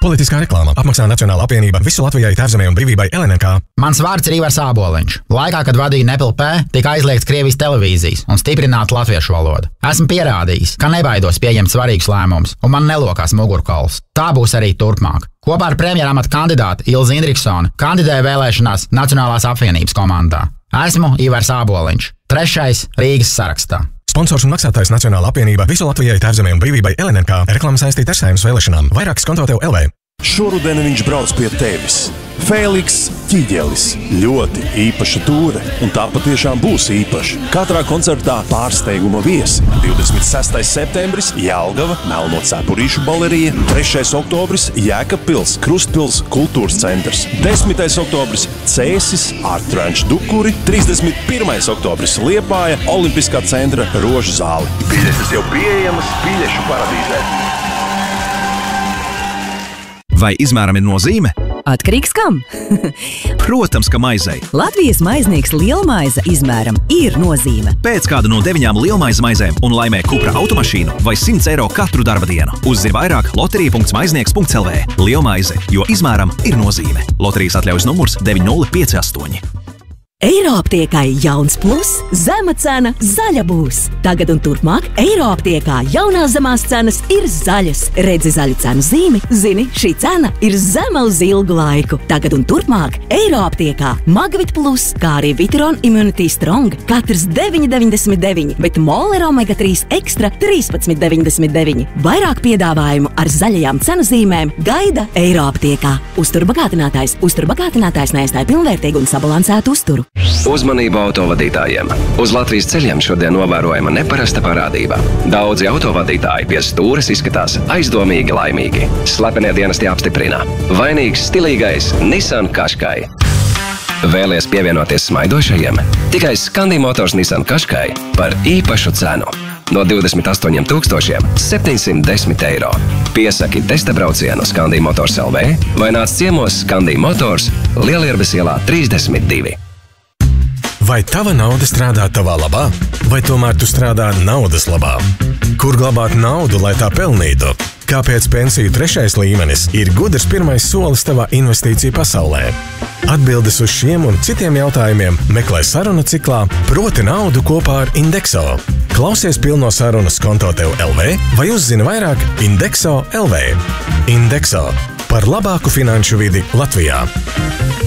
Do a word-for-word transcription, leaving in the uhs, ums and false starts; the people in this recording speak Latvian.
Politiskā reklāma apmaksā Nacionāla apvienība Visu Latvijai, Tēvzemei un brīvībai L N N K. Mans vārds ir Ivars Āboliņš. Laikā, kad vadīju Nepal P, tika aizliegts Krievijas televīzijas un stiprināta latviešu valoda. Esmu pierādījis, ka nebaidos pieņemt svarīgus lēmumus, un man nelokās mugurkauls. Tā būs arī turpmāk. Kopā ar premjeramata kandidātu Ilzi Indriksoni kandidēju vēlēšanās Nacionālās apvienības komandā. Esmu Ivars Āboliņš, trešais Rīgas sarakstā. Sponsors un maksātājs Nacionāla apvienība Visu Latvijai, Tēvzemei un brīvībai L N N K. Reklāma saistīta ar Saeimas vēlēšanām. Vairāk skonto tev L V. Šoruden viņš brauc pie tevis. Fēliks Ķiģelis. Ļoti īpaša tūre, un tā patiešām būs īpaša. Katrā koncertā pārsteiguma viesi. divdesmit sestais septembris Jelgava, Melno cepurīšu balerija. trešais oktobris Jēkabpils, Krustpils kultūras centrs. desmitais oktobris Cēsis, Art Ranch Dukuri. trīsdesmit pirmais oktobris Liepāja, Olimpiskā centra Rožu zāle. Biļetes jau pieejamas Biļešu paradīzē. Vai izmēram ir nozīme? Atkarīgs kam? Protams, ka maizei. Latvijas maiznieks lielmaize izmēram ir nozīme. Pēc kādu no deviņām lielmaizes maizēm un laimē Cupra automašīnu vai simts eiro katru darba dienu. Uzzini vairāk loterija punkts maiznieks punkts L V. Lielmaize, jo izmēram ir nozīme. Loterijas atļaujas numurs deviņi nulle pieci astoņi. Eiroaptiekai jauns plus, zema cena zaļa būs. Tagad un turpmāk Eiroaptiekā jaunās zemās cenas ir zaļas. Redzi zaļu cenu zīmi, zini, šī cena ir zema uz ilgu laiku. Tagad un turpmāk Eiroaptiekā Magvit plus, kā arī Vitiron Immunity Strong, katrs deviņi deviņdesmit deviņi, bet Moler Omega trīs Extra trīspadsmit deviņdesmit deviņi. Vairāk piedāvājumu ar zaļajām cenu zīmēm gaida Eiroaptiekā. Uzturbagātinātājs. Uzturbagātinātājs neaizstāja pilnvērtīgu un sabalansētu uzturu. Uzmanību autovadītājiem! Uz Latvijas ceļiem šodien novērojama neparasta parādība. Daudzi autovadītāji pie stūres izskatās aizdomīgi laimīgi. Slepenie dienesti apstiprina. Vainīgs stilīgais Nissan Qashqai. Vēlies pievienoties smaidošajiem? Tikai Scandi Motors Nissan Qashqai par īpašu cenu. No divdesmit astoņiem tūkstošiem septiņsimt desmit eiro. Piesaki testa braucienu Scandi Motors L V vai nāc ciemos Scandi Motors Lielierbes ielā trīsdesmit divi. Vai tava nauda strādā tavā labā, vai tomēr tu strādā naudas labā? Kur glabāt naudu, lai tā pelnītu? Kāpēc pensiju trešais līmenis ir gudrs pirmais solis tavā investīciju pasaulē? Atbildes uz šiem un citiem jautājumiem meklē sarunu ciklā Proti naudu kopā ar Indexo. Klausies pilno sarunu Skonto tev L V vai uzzini vairāk Indexo L V. Indexo par labāku finanšu vidi Latvijā.